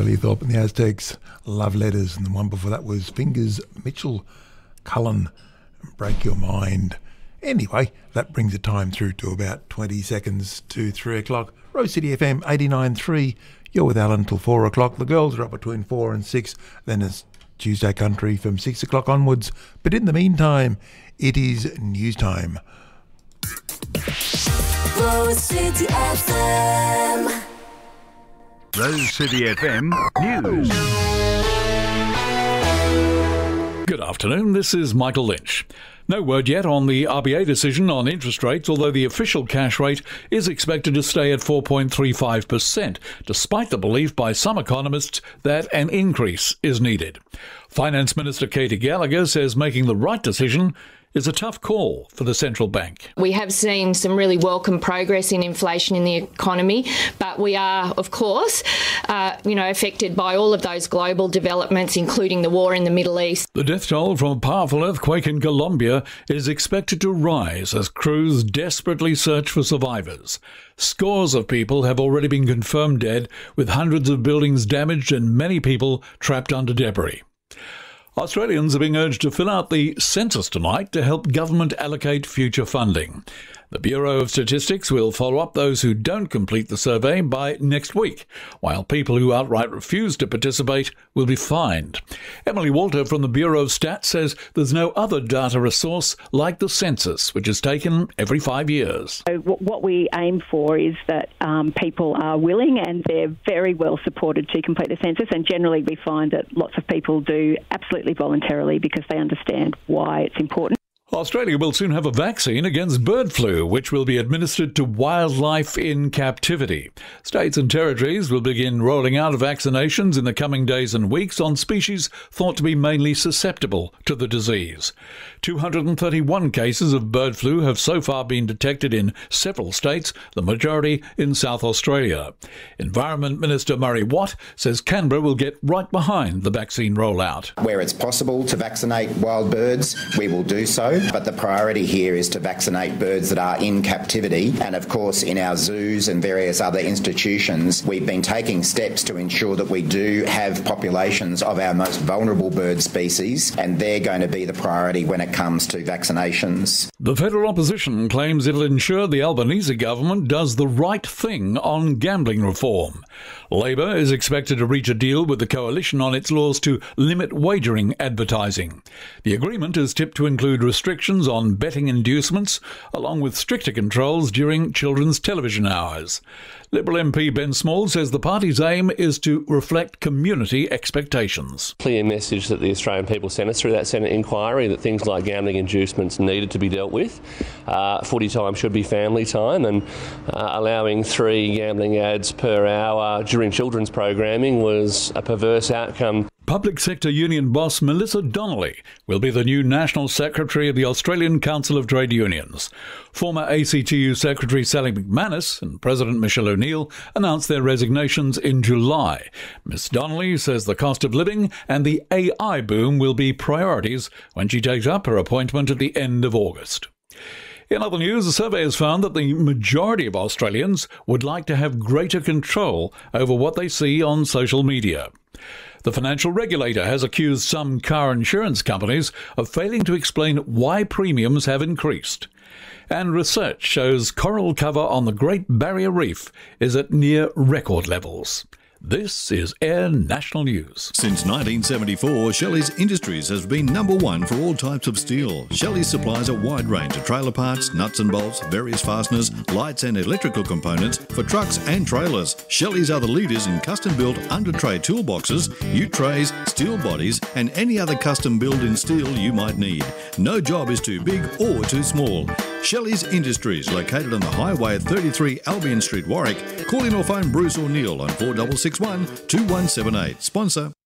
Billy Thorpe and the Aztecs, Love Letters, and the one before that was Fingers, Mitchell, Cullen, Break Your Mind. Anyway, that brings the time through to about 20 seconds to 3 o'clock. Rose City FM 89.3. You're with Alan till 4 o'clock. The girls are up between 4 and 6. Then it's Tuesday Country from 6 o'clock onwards. But in the meantime, it is news time. Rose City FM. Rose City FM News. Good afternoon, this is Michael Lynch. No word yet on the RBA decision on interest rates, although the official cash rate is expected to stay at 4.35%, despite the belief by some economists that an increase is needed. Finance Minister Katie Gallagher says making the right decision is a tough call for the central bank. We have seen some really welcome progress in inflation in the economy, but we are, of course, affected by all of those global developments, including the war in the Middle East. The death toll from a powerful earthquake in Colombia is expected to rise as crews desperately search for survivors. Scores of people have already been confirmed dead, with hundreds of buildings damaged and many people trapped under debris. Australians are being urged to fill out the census tonight to help government allocate future funding. The Bureau of Statistics will follow up those who don't complete the survey by next week, while people who outright refuse to participate will be fined. Emily Walter from the Bureau of Stats says there's no other data resource like the census, which is taken every 5 years. So what we aim for is that people are willing and they're very well supported to complete the census, and generally we find that lots of people do absolutely voluntarily because they understand why it's important. Australia will soon have a vaccine against bird flu, which will be administered to wildlife in captivity. States and territories will begin rolling out vaccinations in the coming days and weeks on species thought to be mainly susceptible to the disease. 231 cases of bird flu have so far been detected in several states, the majority in South Australia. Environment Minister Murray Watt says Canberra will get right behind the vaccine rollout. Where it's possible to vaccinate wild birds, we will do so. But the priority here is to vaccinate birds that are in captivity. And of course, in our zoos and various other institutions, we've been taking steps to ensure that we do have populations of our most vulnerable bird species, and they're going to be the priority when it comes to vaccinations. The federal opposition claims it'll ensure the Albanese government does the right thing on gambling reform. Labor is expected to reach a deal with the coalition on its laws to limit wagering advertising. The agreement is tipped to include restrictions on betting inducements, along with stricter controls during children's television hours. Liberal MP Ben Small says the party's aim is to reflect community expectations. Clear message that the Australian people sent us through that Senate inquiry that things like gambling inducements needed to be dealt with. Footy time should be family time, and allowing 3 gambling ads per hour during children's programming was a perverse outcome. Public sector union boss Melissa Donnelly will be the new National Secretary of the Australian Council of Trade Unions. Former ACTU Secretary Sally McManus and President Michelle O'Neill announced their resignations in July. Ms Donnelly says the cost of living and the AI boom will be priorities when she takes up her appointment at the end of August. In other news, a survey has found that the majority of Australians would like to have greater control over what they see on social media. The financial regulator has accused some car insurance companies of failing to explain why premiums have increased. And research shows coral cover on the Great Barrier Reef is at near record levels. This is Air National News. Since 1974, Shelley's Industries has been #1 for all types of steel. Shelley supplies a wide range of trailer parts, nuts and bolts, various fasteners, lights and electrical components for trucks and trailers. Shelley's are the leaders in custom-built under-tray toolboxes, ute trays, steel bodies and any other custom-built in steel you might need. No job is too big or too small. Shelley's Industries, located on the highway at 33 Albion Street, Warwick. Call in or phone Bruce or Neil on 4661 2178. Sponsor